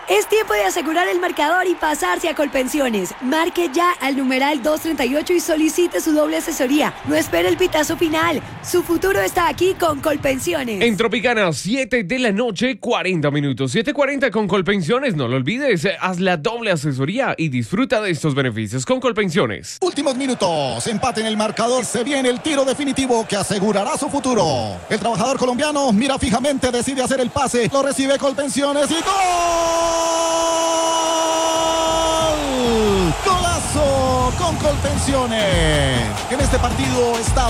Es tiempo de asegurar el marcador y pasarse a Colpensiones. Marque ya al numeral 238 y solicite su doble asesoría. No espere el pitazo final. Su futuro está aquí con Colpensiones. En Tropicana, 7 de la noche, 40 minutos. 7:40 con Colpensiones. No lo olvides, haz la doble asesoría y disfruta de estos beneficios con Colpensiones. Últimos minutos, empate en el marcador. Se viene el tiro definitivo que asegurará su futuro. El trabajador colombiano mira fijamente, decide hacer el pase. Lo recibe Colpensiones y ¡gol! ¡Golazo con Colpensiones! En este partido está